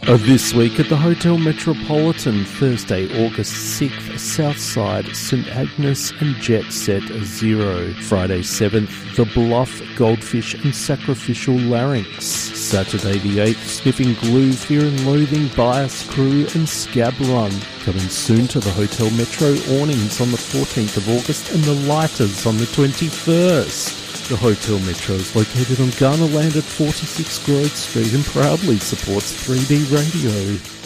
This week at the Hotel Metropolitan, Thursday, August 6th, Southside, St Agnes and Jet Set Zero. Friday 7th, The Bluff, Goldfish and Sacrificial Larynx. Saturday the 8th, Sniffing Glue, Fear and Loathing, Bias Crew and Scab Run. Coming soon to the Hotel Metro awnings on the 14th of August and the Lighters on the 21st. The Hotel Metro is located on Garnerland at 46 Grove Street and proudly supports 3D Radio.